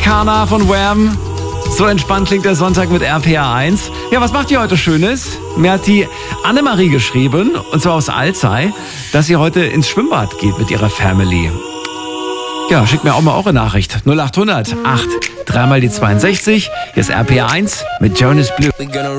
Americana von Wham. So entspannt klingt der Sonntag mit RPA 1. Ja, was macht ihr heute Schönes? Mir hat die Annemarie geschrieben, und zwar aus Alzey, dass sie heute ins Schwimmbad geht mit ihrer Family. Ja, schickt mir auch mal eure Nachricht. 0800 8 3 mal die 62. Hier ist RPA 1 mit Jonas Blue.